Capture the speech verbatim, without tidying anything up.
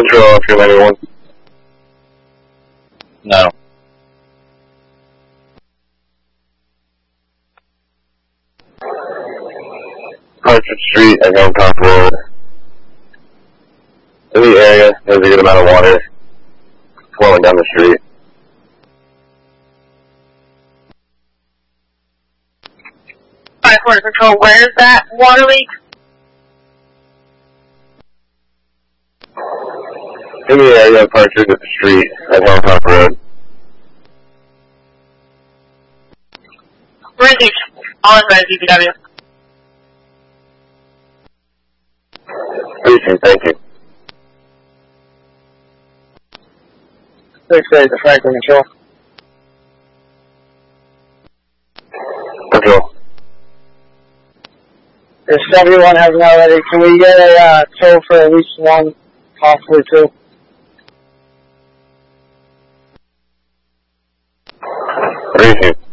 Control off your ninety-one. No. Hartford Street at Hancock Road. In the area, there's a good amount of water flowing down the street. Five Quarter Control, where is that water leak? In the area of Hartford at the street at Hancock Road. Where is he? All in by D P W. Precinct, thank you. six eight to Franklin Control. Control. If seventy-one hasn't already, can we get a uh, tow for at least one, possibly two? Precinct.